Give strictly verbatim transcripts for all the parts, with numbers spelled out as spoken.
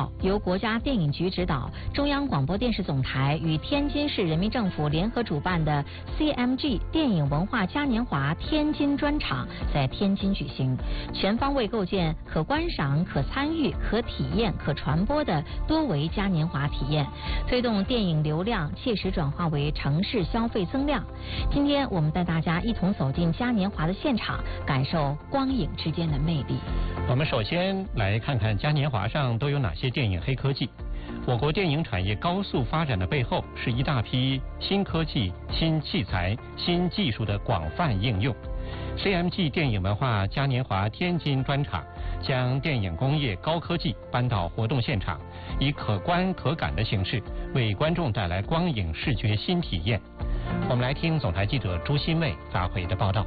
号，由国家电影局指导，中央广播电视总台与天津市人民政府联合主办的 C M G 电影文化嘉年华天津专场在天津举行，全方位构建可观赏、可参与、可体验、可传播的多维嘉年华体验，推动电影流量切实转化为城市消费增量。今天我们带大家一同走进嘉年华的现场，感受光影之间的魅力。 我们首先来看看嘉年华上都有哪些电影黑科技。我国电影产业高速发展的背后，是一大批新科技、新器材、新技术的广泛应用。C M G 电影文化嘉年华天津专场将电影工业高科技搬到活动现场，以可观可感的形式为观众带来光影视觉新体验。我们来听总台记者朱新卫发回的报道。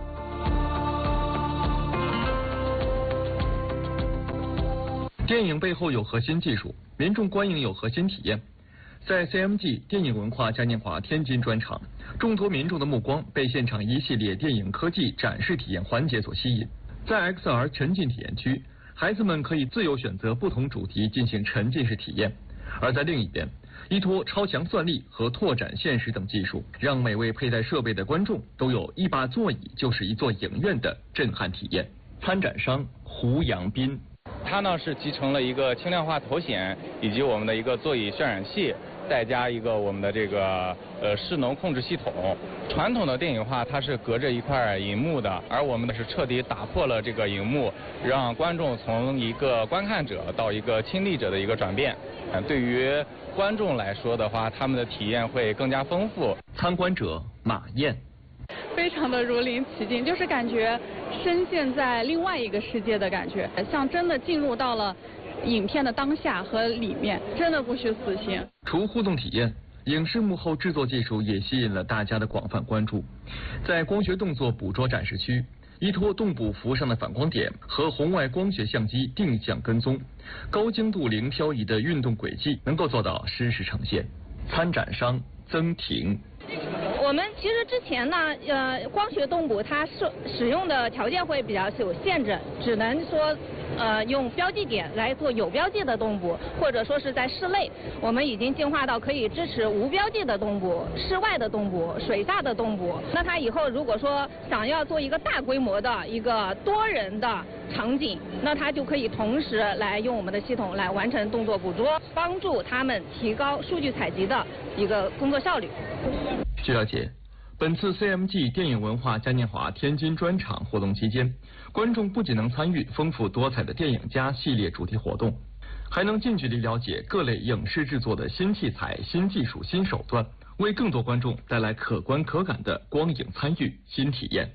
电影背后有核心技术，民众观影有核心体验。在 C M G 电影文化嘉年华天津专场，众多民众的目光被现场一系列电影科技展示体验环节所吸引。在 X R 沉浸体验区，孩子们可以自由选择不同主题进行沉浸式体验；而在另一边，依托超强算力和拓展现实等技术，让每位佩戴设备的观众都有一把座椅就是一座影院的震撼体验。参展商胡杨斌。 它呢是集成了一个轻量化头显以及我们的一个座椅渲染器，再加一个我们的这个呃势能控制系统。传统的电影化它是隔着一块银幕的，而我们的是彻底打破了这个银幕，让观众从一个观看者到一个亲历者的一个转变。嗯，对于观众来说的话，他们的体验会更加丰富。 参观者马燕。 非常的如临其境，就是感觉深陷在另外一个世界的感觉，像真的进入到了影片的当下和里面，真的不虚此行。 除互动体验，影视幕后制作技术也吸引了大家的广泛关注。在光学动作捕捉展示区，依托动捕服上的反光点和红外光学相机定向跟踪，高精度零漂移的运动轨迹能够做到实时呈现。参展商曾婷。 我们其实之前呢，呃，光学动捕它使使用的条件会比较有限制，只能说，呃，用标记点来做有标记的动捕，或者说是在室内，我们已经进化到可以支持无标记的动捕、室外的动捕、水下的动捕。那它以后如果说想要做一个大规模的一个多人的场景，那它就可以同时来用我们的系统来完成动作捕捉，帮助他们提高数据采集的一个工作效率。 据了解，本次 C M G 电影文化嘉年华天津专场活动期间，观众不仅能参与丰富多彩的电影家系列主题活动，还能近距离了解各类影视制作的新器材、新技术、新手段，为更多观众带来可观可感的光影参与新体验。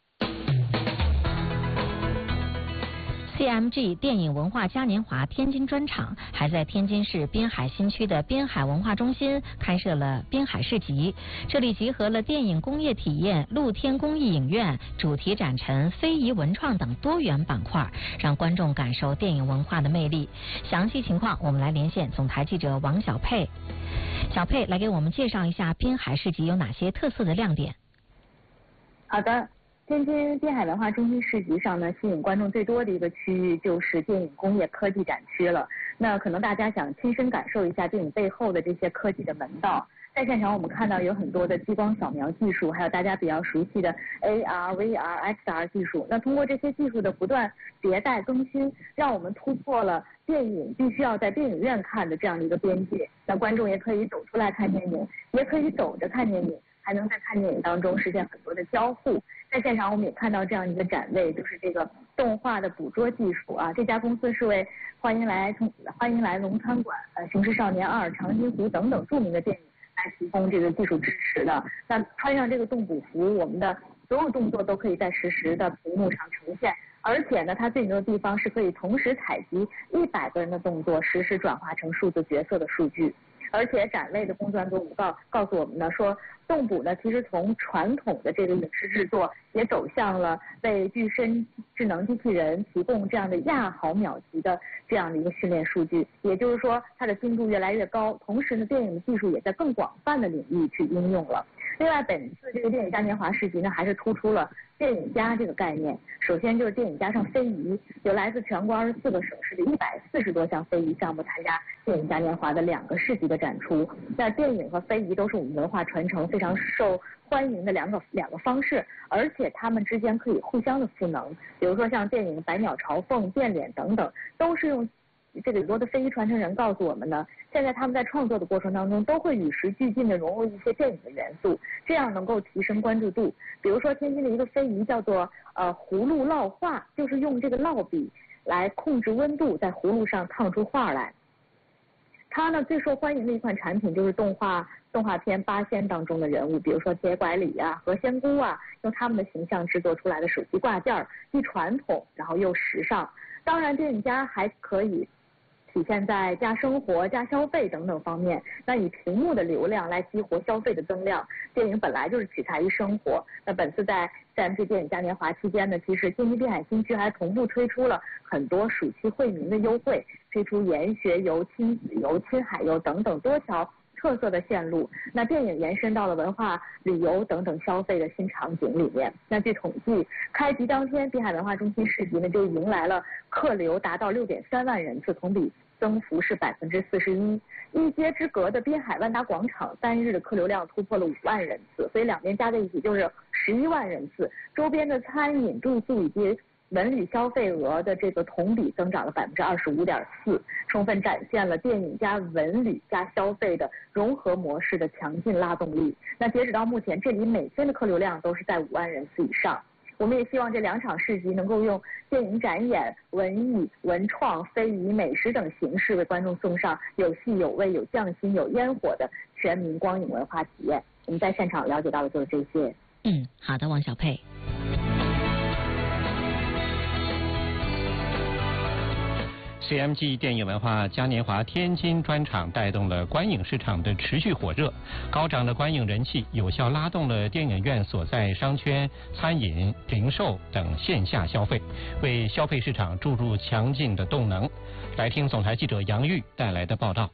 C M G 电影文化嘉年华天津专场还在天津市滨海新区的滨海文化中心开设了滨海市集，这里集合了电影工业体验、露天公益影院、主题展陈、非遗文创等多元板块，让观众感受电影文化的魅力。详细情况我们来连线总台记者王小佩。小佩来给我们介绍一下滨海市集有哪些特色的亮点。 好的。天津滨海文化中心市集上呢，吸引观众最多的一个区域就是电影工业科技展区了。那可能大家想亲身感受一下电影背后的这些科技的门道。在现场我们看到有很多的激光扫描技术，还有大家比较熟悉的 A R、V R、X R 技术。那通过这些技术的不断迭代更新，让我们突破了电影必须要在电影院看的这样的一个边界。那观众也可以走出来看电影，也可以走着看电影，还能在看电影当中实现很多的交互。在现场我们也看到这样一个展位，就是这个动画的捕捉技术啊。这家公司是为欢迎来从欢迎来龙餐馆、呃《行尸少年二》、《长津湖》等等著名的电影来提供这个技术支持的。那穿上这个动捕服，我们的所有动作都可以在实时的屏幕上呈现。而且呢，它最牛的地方是可以同时采集一百个人的动作，实时转化成数字角色的数据。而且展位的工作人员告告诉我们呢，说动捕呢，其实从传统的这个影视制作，也走向了为具身智能机器人提供这样的亚毫秒级的这样的一个训练数据。也就是说，它的精度越来越高，同时呢，电影的技术也在更广泛的领域去应用了。 另外，本次这个电影嘉年华市集呢，还是突出了电影家这个概念。首先就是电影加上非遗，有来自全国二十四个省市的一百四十多项非遗项目参加电影嘉年华的两个市集的展出。那电影和非遗都是我们文化传承非常受欢迎的两个两个方式，而且它们之间可以互相的赋能。比如说像电影《百鸟朝凤》《变脸》等等，都是用。这个很多的非遗传承人告诉我们呢，现在他们在创作的过程当中都会与时俱进的融入一些电影的元素，这样能够提升关注度。比如说天津的一个非遗叫做呃葫芦烙画，就是用这个烙笔来控制温度，在葫芦上烫出画来。它呢最受欢迎的一款产品就是动画动画片《八仙》当中的人物，比如说铁拐李啊、何仙姑啊，用他们的形象制作出来的手机挂件，既传统然后又时尚。当然，电影家还可以体现在加生活、加消费等等方面。那以屏幕的流量来激活消费的增量，电影本来就是取材于生活。那本次在 C M G 电影嘉年华期间呢，其实天津滨海新区还同步推出了很多暑期惠民的优惠，推出研学游、亲子游、亲海游等等多条特色的线路。那电影延伸到了文化旅游等等消费的新场景里面。那据统计，开集当天，滨海文化中心市集呢就迎来了客流达到六点三万人次，同比增幅是百分之四十一。一街之隔的滨海万达广场单日的客流量突破了五万人次，所以两边加在一起就是十一万人次。周边的餐饮、住宿以及文旅消费额的这个同比增长了百分之二十五点四，充分展现了电影加文旅加消费的融合模式的强劲拉动力。那截止到目前，这里每天的客流量都是在五万人次以上。我们也希望这两场市集能够用电影展演、文艺、文创、非遗、美食等形式为观众送上有戏有味、有匠心、有烟火的全民光影文化体验。我们在现场了解到的就是这些。 嗯，好的，王小佩。 C M G 电影文化嘉年华天津专场带动了观影市场的持续火热，高涨的观影人气有效拉动了电影院所在商圈、餐饮、零售等线下消费，为消费市场注入强劲的动能。来听总台记者杨玉带来的报道。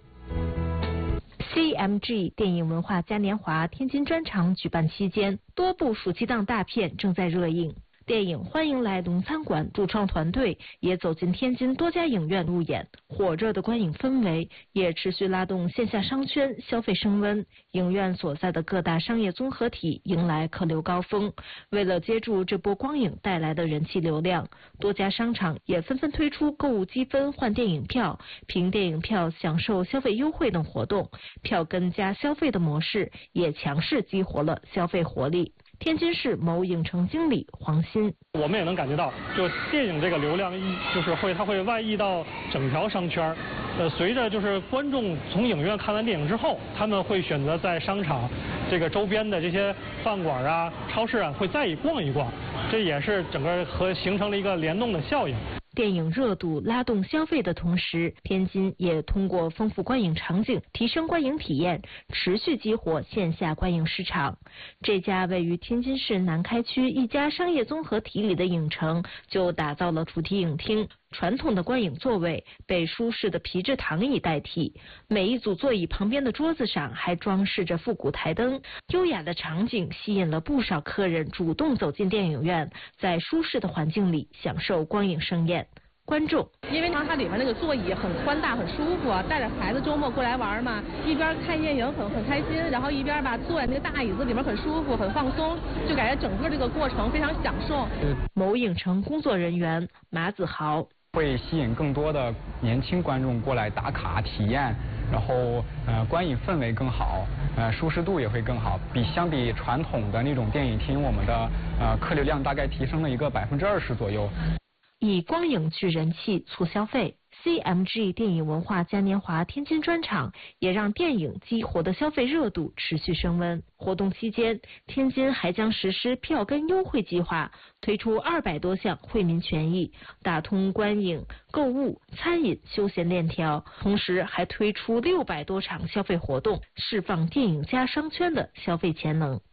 C M G 电影文化嘉年华天津专场举办期间，多部暑期档大片正在热映。电影《欢迎来龙餐馆》主创团队也走进天津多家影院路演，火热的观影氛围也持续拉动线下商圈消费升温。影院所在的各大商业综合体迎来客流高峰。为了接住这波光影带来的人气流量，多家商场也纷纷推出购物积分换电影票、凭电影票享受消费优惠等活动，票根加消费的模式也强势激活了消费活力。天津市某影城经理黄鑫， 我们也能感觉到，就电影这个流量一就是会它会外溢到整条商圈。呃，随着就是观众从影院看完电影之后，他们会选择在商场这个周边的这些饭馆啊、超市啊，会再一逛一逛，这也是整个和形成了一个联动的效应。 电影热度拉动消费的同时，天津也通过丰富观影场景、提升观影体验，持续激活线下观影市场。这家位于天津市南开区一家商业综合体里的影城，就打造了主题影厅。传统的观影座位被舒适的皮质躺椅代替，每一组座椅旁边的桌子上还装饰着复古台灯，优雅的场景吸引了不少客人主动走进电影院，在舒适的环境里享受光影盛宴。观众， 因为它里面那个座椅很宽大很舒服，带着孩子周末过来玩嘛，一边看电影很很开心，然后一边吧坐在那个大椅子里面很舒服很放松，就感觉整个这个过程非常享受。 某影城工作人员马子豪， 会吸引更多的年轻观众过来打卡体验，然后呃观影氛围更好，呃舒适度也会更好，比相比传统的那种电影厅，我们的呃客流量大概提升了一个百分之二十左右。 以光影聚人气促消费 ，C M G 电影文化嘉年华天津专场也让电影激活的消费热度持续升温。活动期间，天津还将实施票根优惠计划，推出二百多项惠民权益，打通观影、购物、餐饮、休闲链条，同时还推出六百多场消费活动，释放电影加商圈的消费潜能。